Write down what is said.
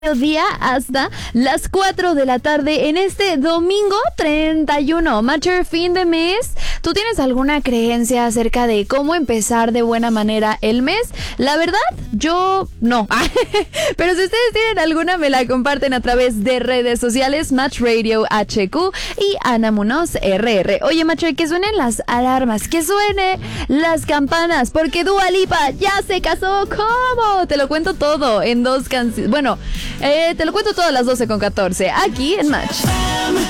día hasta las 4 de la tarde en este domingo 31, Matcher, fin de mes. ¿Tú tienes alguna creencia acerca de cómo empezar de buena manera el mes? La verdad, yo no. Pero si ustedes tienen alguna, me la comparten a través de redes sociales, Match Radio HQ y Ana Munoz RR. Oye, Matcher, que suenen las alarmas, que suenen las campanas, porque Dua Lipa ya se casó. ¿Cómo? Te lo cuento todo en dos canciones. Bueno, te lo cuento todo a las 12:14, aquí en Match.